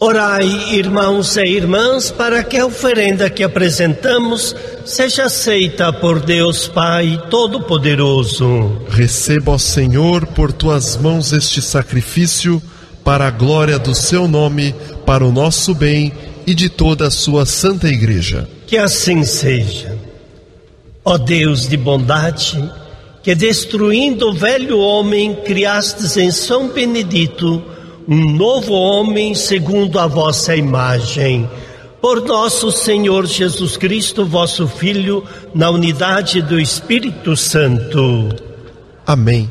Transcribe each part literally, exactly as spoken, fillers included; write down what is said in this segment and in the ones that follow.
Orai, irmãos e irmãs, para que a oferenda que apresentamos seja aceita por Deus Pai Todo-Poderoso. Receba, ó Senhor, por tuas mãos este sacrifício, para a glória do seu nome, para o nosso bem e de toda a sua santa igreja. Que assim seja. Ó Deus de bondade, que destruindo o velho homem, criastes em São Benedito um novo homem segundo a vossa imagem. Por nosso Senhor Jesus Cristo, vosso Filho, na unidade do Espírito Santo. Amém.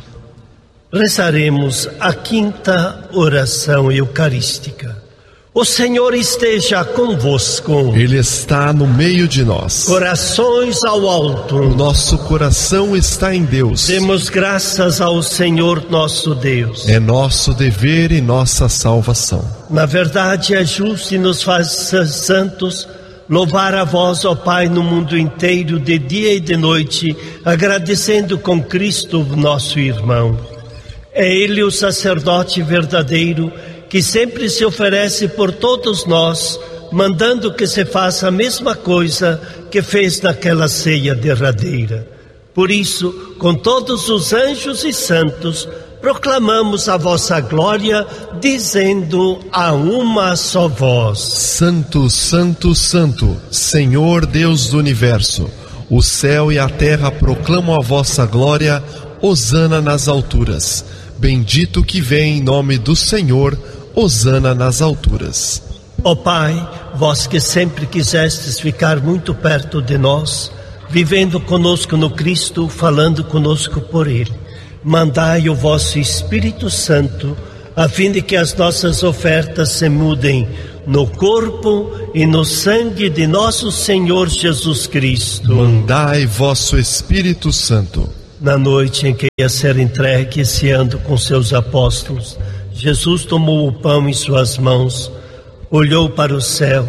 Rezaremos a quinta oração eucarística. O Senhor esteja convosco. Ele está no meio de nós. Corações ao alto. O nosso coração está em Deus. Demos graças ao Senhor nosso Deus. É nosso dever e nossa salvação. Na verdade é justo e nos faz santos louvar a vós, ó Pai, no mundo inteiro, de dia e de noite, agradecendo com Cristo, nosso irmão. É Ele o sacerdote verdadeiro, que sempre se oferece por todos nós, mandando que se faça a mesma coisa que fez naquela ceia derradeira. Por isso, com todos os anjos e santos, proclamamos a vossa glória, dizendo a uma só voz: Santo, Santo, Santo, Senhor Deus do Universo, o céu e a terra proclamam a vossa glória. Hosana nas alturas. Bendito que vem em nome do Senhor. Hosana nas alturas. Ó Pai, vós que sempre quisestes ficar muito perto de nós, vivendo conosco no Cristo, falando conosco por Ele, mandai o vosso Espírito Santo, a fim de que as nossas ofertas se mudem no corpo e no sangue de nosso Senhor Jesus Cristo. Mandai vosso Espírito Santo. Na noite em que ia ser entregue, ceando com seus apóstolos, Jesus tomou o pão em suas mãos, olhou para o céu,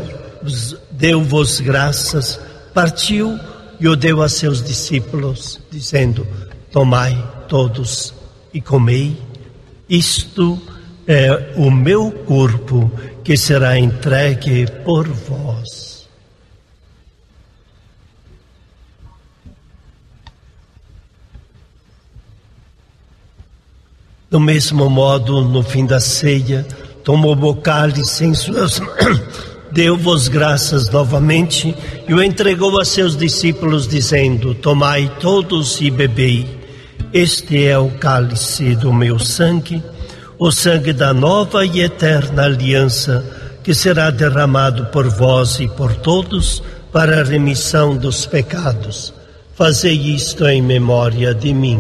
deu-vos graças, partiu e o deu a seus discípulos, dizendo: tomai todos e comei, isto é o meu corpo que será entregue por vós. Do mesmo modo, no fim da ceia, tomou o cálice em suas mãos, deu-vos graças novamente e o entregou a seus discípulos, dizendo: tomai todos e bebei, este é o cálice do meu sangue, o sangue da nova e eterna aliança, que será derramado por vós e por todos para a remissão dos pecados. Fazei isto em memória de mim.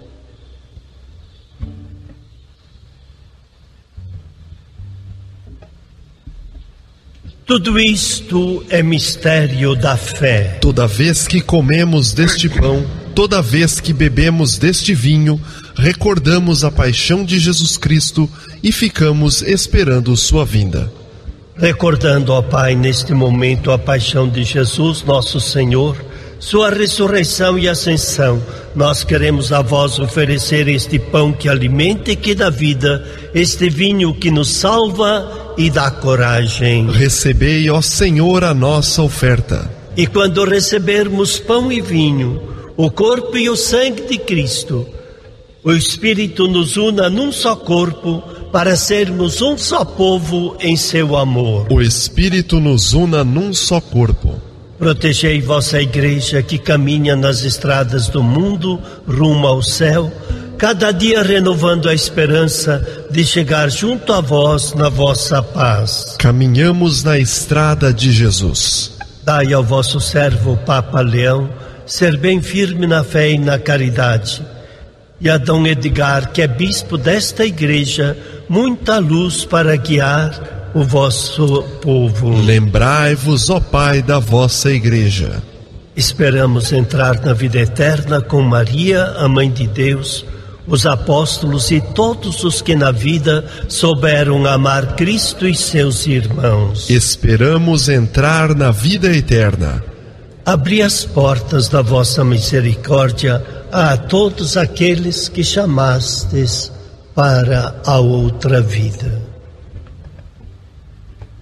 Tudo isto é mistério da fé. Toda vez que comemos deste pão, toda vez que bebemos deste vinho, recordamos a paixão de Jesus Cristo e ficamos esperando sua vinda. Recordando, ó Pai, neste momento a paixão de Jesus, nosso Senhor, sua ressurreição e ascensão, nós queremos a vós oferecer este pão que alimenta e que dá vida, este vinho que nos salva e dá coragem. Recebei, ó Senhor, a nossa oferta. E quando recebermos pão e vinho, o corpo e o sangue de Cristo, o Espírito nos una num só corpo, para sermos um só povo em seu amor. O Espírito nos una num só corpo. Protegei vossa igreja que caminha nas estradas do mundo rumo ao céu, cada dia renovando a esperança de chegar junto a vós na vossa paz. Caminhamos na estrada de Jesus. Dai ao vosso servo Papa Leão ser bem firme na fé e na caridade, e a Dom Edgar, que é bispo desta igreja, muita luz para guiar o vosso povo. Lembrai-vos, ó Pai, da vossa igreja. Esperamos entrar na vida eterna com Maria, a Mãe de Deus, os apóstolos e todos os que na vida souberam amar Cristo e seus irmãos. Esperamos entrar na vida eterna. Abri as portas da vossa misericórdia a todos aqueles que chamastes para a outra vida.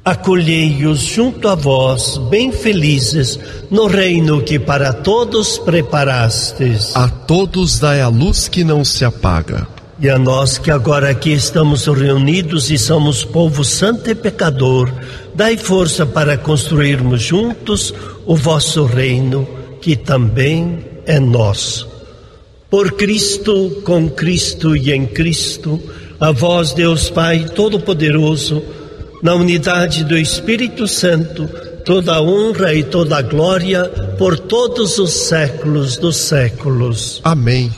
Acolhei-os junto a vós, bem felizes, no reino que para todos preparastes. A todos dai a luz que não se apaga. E a nós que agora aqui estamos reunidos e somos povo santo e pecador, dai força para construirmos juntos o vosso reino, que também é nosso. Por Cristo, com Cristo e em Cristo, a vós, Deus Pai Todo-Poderoso, na unidade do Espírito Santo, toda a honra e toda a glória por todos os séculos dos séculos. Amém.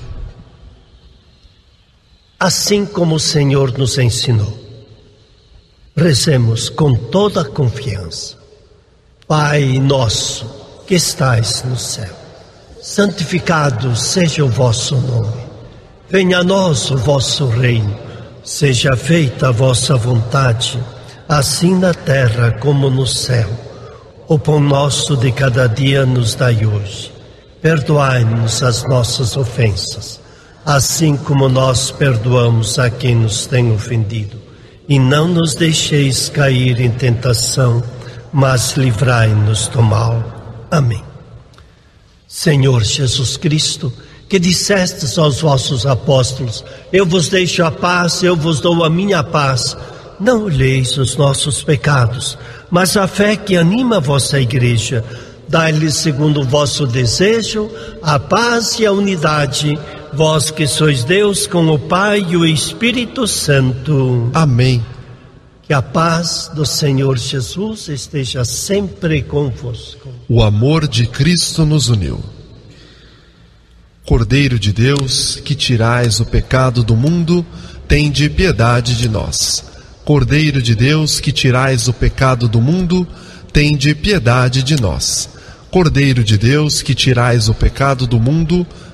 Assim como o Senhor nos ensinou, rezemos com toda a confiança. Pai nosso, que estais no céu, santificado seja o vosso nome. Venha a nós o vosso reino. Seja feita a vossa vontade, assim na terra como no céu. O pão nosso de cada dia nos dai hoje. Perdoai-nos as nossas ofensas, assim como nós perdoamos a quem nos tem ofendido. E não nos deixeis cair em tentação, mas livrai-nos do mal. Amém. Senhor Jesus Cristo, que dissestes aos vossos apóstolos: eu vos deixo a paz, eu vos dou a minha paz. Não olheis os nossos pecados, mas a fé que anima a vossa igreja. Dai-lhes, segundo o vosso desejo, a paz e a unidade, vós que sois Deus com o Pai e o Espírito Santo. Amém. Que a paz do Senhor Jesus esteja sempre convosco. O amor de Cristo nos uniu. Cordeiro de Deus, que tirais o pecado do mundo, tende piedade de nós. Cordeiro de Deus, que tirais o pecado do mundo, tende piedade de nós. Cordeiro de Deus, que tirais o pecado do mundo,